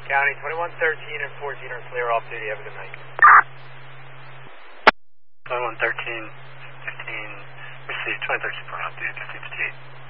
County 2113 and 14 are clear off duty. Have a good night. 2113, 15, received 2013 for off duty, 1558.